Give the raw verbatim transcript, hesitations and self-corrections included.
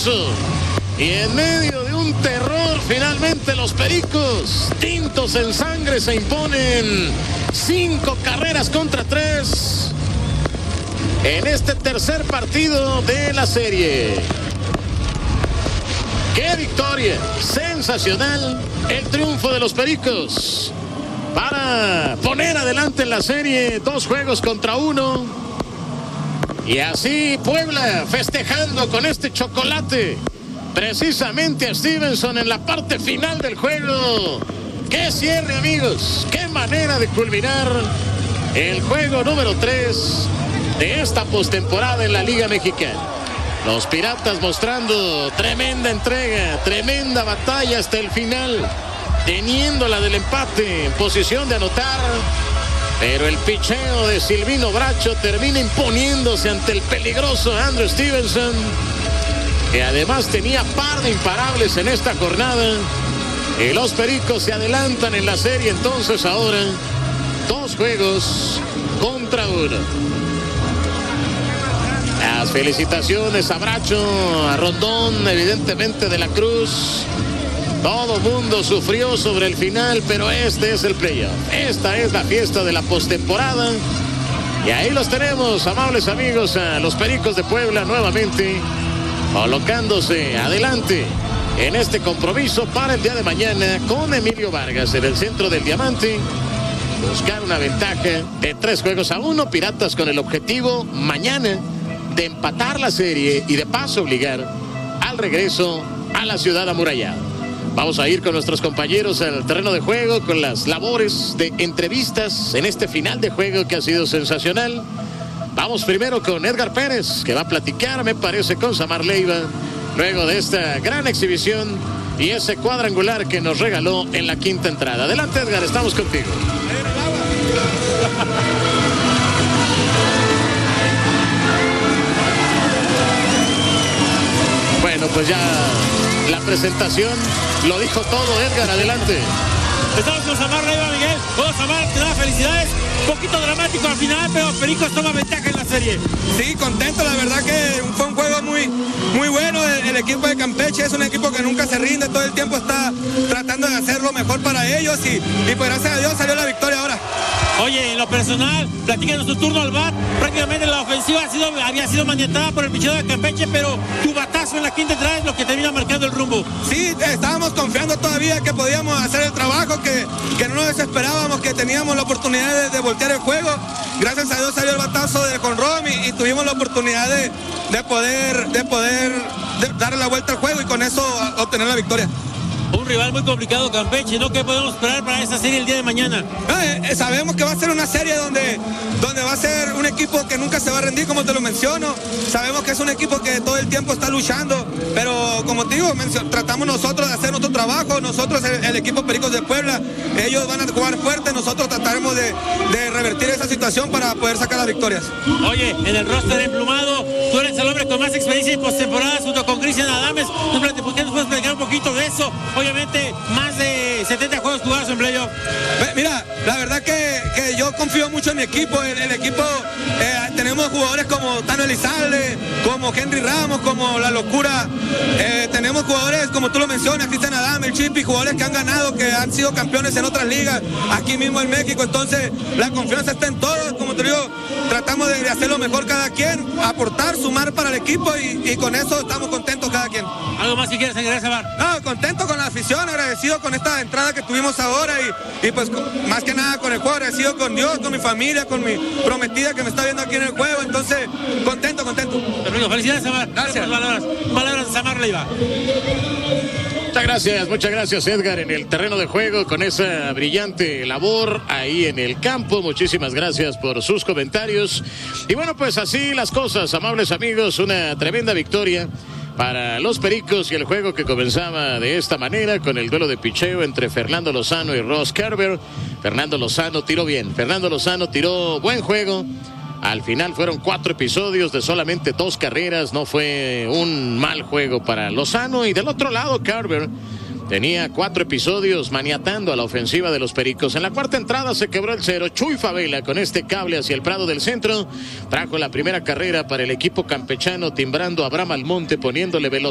suspenso. Y en medio de un terror, finalmente los Pericos, tintos en sangre, se imponen cinco carreras contra tres en este tercer partido de la serie. ¡Qué victoria! Sensacional el triunfo de los Pericos para poner adelante en la serie dos juegos contra uno. Y así Puebla festejando con este chocolate precisamente a Stevenson en la parte final del juego. ¡Qué cierre, amigos! ¡Qué manera de culminar el juego número tres de esta postemporada en la Liga Mexicana! Los Piratas mostrando tremenda entrega, tremenda batalla hasta el final, teniendo la del empate en posición de anotar. Pero el picheo de Silvino Bracho termina imponiéndose ante el peligroso Andrew Stevenson, que además tenía par de imparables en esta jornada. Y los Pericos se adelantan en la serie entonces ahora dos juegos contra uno. Las felicitaciones a Bracho, a Rondón, evidentemente de la Cruz. Todo mundo sufrió sobre el final, pero este es el playoff. Esta es la fiesta de la postemporada. Y ahí los tenemos, amables amigos, a los Pericos de Puebla nuevamente colocándose adelante en este compromiso para el día de mañana con Emilio Vargas en el centro del diamante. Buscar una ventaja de tres juegos a uno. Piratas con el objetivo mañana de empatar la serie y de paso obligar al regreso a la ciudad amurallada. Vamos a ir con nuestros compañeros al terreno de juego con las labores de entrevistas en este final de juego que ha sido sensacional. Vamos primero con Edgar Pérez, que va a platicar, me parece, con Samar Leiva, luego de esta gran exhibición y ese cuadrangular que nos regaló en la quinta entrada. Adelante, Edgar, estamos contigo. Bueno, pues ya la presentación lo dijo todo, Edgar, adelante. Estamos con Samar Leiva, Miguel. Vamos, Samar, te da felicidades. Un poquito dramático al final, pero Pericos toma ventaja en la serie. Sí, contento, la verdad que fue un juego muy, muy bueno. El, el equipo de Campeche es un equipo que nunca se rinde, todo el tiempo está tratando de hacer lo mejor para ellos y, y pues gracias a Dios salió la victoria ahora. Oye, en lo personal, platícanos tu turno al bat. Prácticamente la ofensiva ha sido, había sido maniatada por el picheo de Campeche, pero tu batazo en la quinta entrada es lo que termina marcando el rumbo. Sí, estábamos confiando todavía que podíamos hacer el trabajo, que, que no nos desesperábamos, que teníamos la oportunidad de, de voltear el juego. Gracias a Dios salió el batazo de Conrom y, y tuvimos la oportunidad de, de poder, de poder de darle la vuelta al juego y con eso obtener la victoria. Un rival muy complicado, Campeche, ¿no? ¿Qué podemos esperar para esa serie el día de mañana? Eh, eh, sabemos que va a ser una serie donde, donde va a ser un equipo que nunca se va a rendir, como te lo menciono. Sabemos que es un equipo que todo el tiempo está luchando, pero como te digo, tratamos nosotros de hacer nuestro trabajo. Nosotros, el, el equipo Pericos de Puebla, ellos van a jugar fuerte, nosotros trataremos de, de revertir esa situación para poder sacar las victorias. Oye, en el roster emplumado, tú eres el hombre con más experiencia en postemporada junto con Cristian Adames. ¿Por qué nos puedes platicar un poquito de eso? Obviamente, más de setenta juegos jugados en playoff. Mira, la verdad que, que yo confío mucho en mi equipo. En el equipo eh, tenemos jugadores como Tano Elizalde, como Henry Ramos, como La Locura. Eh, tenemos jugadores, como tú lo mencionas, Cristian Adame, el Chipi, jugadores que han ganado, que han sido campeones en otras ligas, aquí mismo en México. Entonces, la confianza está en todos. Como te digo, tratamos de, de hacer lo mejor cada quien, aportar, sumar para el equipo y, y con eso estamos contentos cada quien. ¿Algo más que quieras agregar, Samar? No, contento con la afición, agradecido con esta entrada que tuvimos ahora y, y pues con, más que nada con el juego, agradecido con Dios, con mi familia, con mi prometida que me está viendo aquí en el juego, entonces contento, contento. Perfecto, felicidades, Samar. Gracias. Palabras, palabras de Samar Leiva. Muchas gracias, muchas gracias, Edgar, en el terreno de juego con esa brillante labor ahí en el campo. Muchísimas gracias por sus comentarios. Y bueno, pues así las cosas, amables amigos, una tremenda victoria para los Pericos y el juego que comenzaba de esta manera con el duelo de picheo entre Fernando Lozano y Ross Carver. Fernando Lozano tiró bien, Fernando Lozano tiró buen juego. Al final fueron cuatro episodios de solamente dos carreras, no fue un mal juego para Lozano. Y del otro lado, Carver tenía cuatro episodios maniatando a la ofensiva de los Pericos. En la cuarta entrada se quebró el cero. Chuy Favela con este cable hacia el Prado del Centro trajo la primera carrera para el equipo campechano, timbrando a Abraham Almonte, poniéndole velocidad